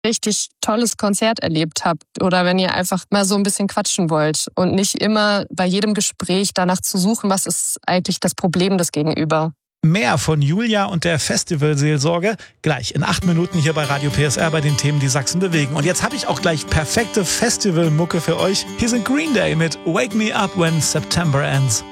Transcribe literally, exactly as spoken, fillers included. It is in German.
richtig tolles Konzert erlebt habt oder wenn ihr einfach mal so ein bisschen quatschen wollt und nicht immer bei jedem Gespräch danach zu suchen, was ist eigentlich das Problem des Gegenüber. Mehr von Julia und der Festivalseelsorge gleich in acht Minuten hier bei Radio P S R bei den Themen, die Sachsen bewegen. Und jetzt habe ich auch gleich perfekte Festivalmucke für euch. Hier sind Green Day mit Wake Me Up When September Ends.